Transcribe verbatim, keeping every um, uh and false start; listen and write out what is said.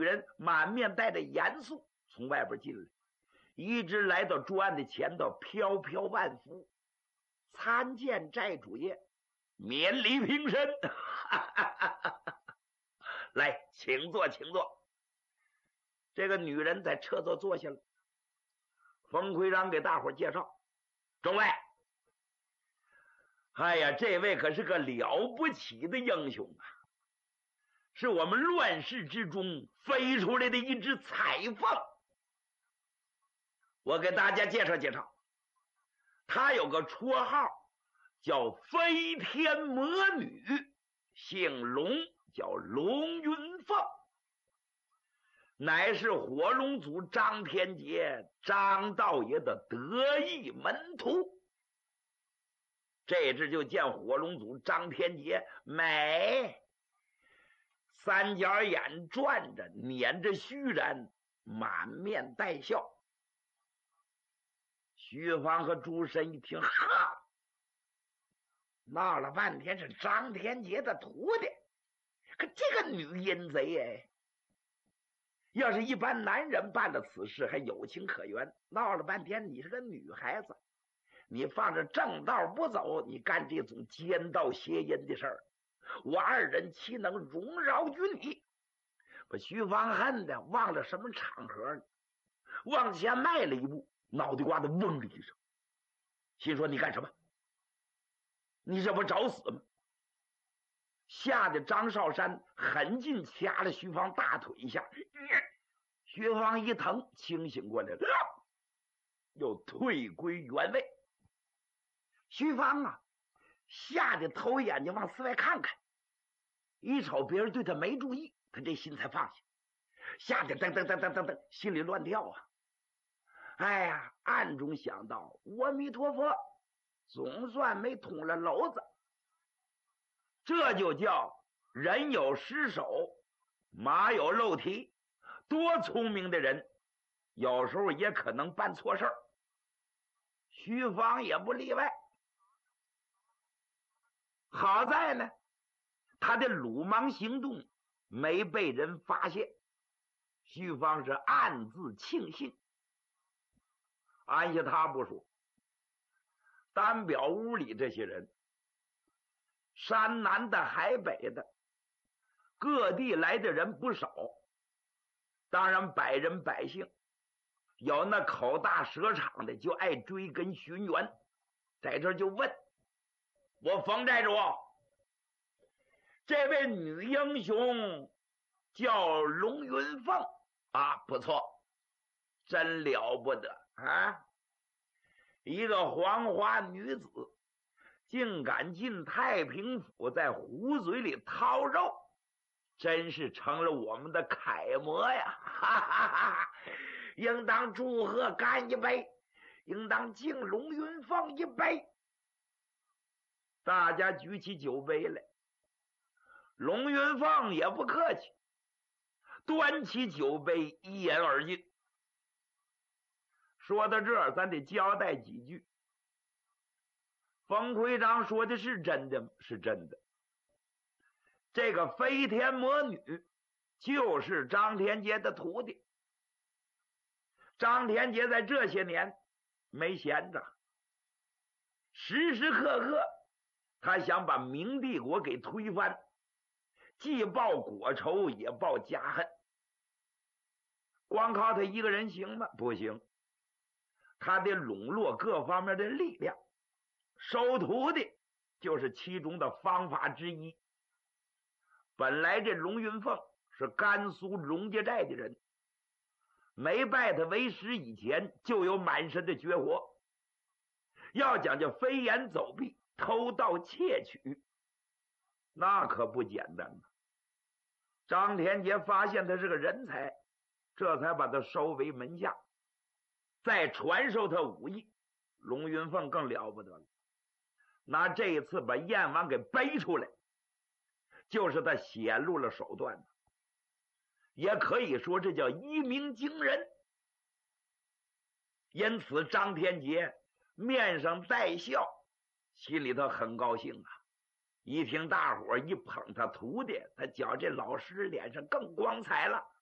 人满面带着严肃从外边进来，一直来到桌案的前头，飘飘万福，参见寨主爷，免礼平身。来，请坐，请坐。这个女人在车座坐下了。冯奎章给大伙介绍：众位，哎呀，这位可是个了不起的英雄啊，是我们乱世之中飞出来的一只彩凤。我给大家介绍介绍，他有个绰号叫飞天魔女，姓龙，叫龙云凤，乃是火龙祖张天杰张道爷的得意门徒。这只就见火龙祖张天杰美，三角眼转着，捻着须髯，满面带笑。徐芳和朱深一听，哈，闹了半天是张天杰的徒弟，可这个女阴贼哎！要是一般男人办了此事还有情可原，闹了半天你是个女孩子，你放着正道不走，你干这种奸盗邪淫的事儿，我二人岂能容饶于你？把徐芳恨的忘了什么场合呢，往前迈了一步，脑袋瓜子嗡的一声，心说你干什么？你这不找死吗？吓得张少山狠劲掐了徐芳大腿一下，徐芳一疼，清醒过来了，又退归原位。徐芳啊，吓得头眼睛往四外看看，一瞅别人对他没注意，他这心才放下，吓得噔噔噔噔噔噔，心里乱跳啊！哎呀，暗中想到，阿弥陀佛，总算没捅了篓子。这就叫人有失手，马有漏蹄，多聪明的人有时候也可能办错事儿。徐芳也不例外。好在呢，他的鲁莽行动没被人发现，徐芳是暗自庆幸。按下他不说，单表屋里这些人，山南的海北的，各地来的人不少，当然百人百姓，有那口大舌长的就爱追根寻源，在这就问我冯寨主，这位女英雄叫龙云凤啊，不错，真了不得啊！一个黄花女子竟敢进太平府，在虎嘴里掏肉，真是成了我们的楷模呀！哈哈哈哈，应当祝贺干一杯，应当敬龙云凤一杯。大家举起酒杯来，龙云凤也不客气，端起酒杯一饮而尽。说到这儿，咱得交代几句。冯奎章说的是真的吗？是真的。这个飞天魔女就是张天杰的徒弟。张天杰在这些年没闲着，时时刻刻他想把明帝国给推翻，既报国仇也报家恨。光靠他一个人行吗？不行，他得笼络各方面的力量，收徒弟就是其中的方法之一。本来这龙云凤是甘肃龙家寨的人，没拜他为师以前就有满身的绝活，要讲究飞檐走壁、偷盗窃取，那可不简单啊。张天杰发现他是个人才，这才把他收为门下，再传授他武艺。龙云凤更了不得了，拿这一次把燕王给背出来，就是他显露了手段，也可以说这叫一鸣惊人。因此张天杰面上带笑，心里头很高兴啊。一听大伙一捧他徒弟，他觉这老师脸上更光彩了。